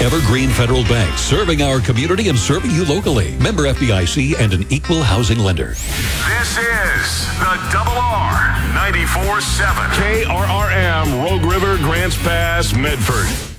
Evergreen Federal Bank, serving our community and serving you locally. Member FDIC and an equal housing lender. This is the Double R 94.7 KRRM, Rogue River, Grants Pass, Medford.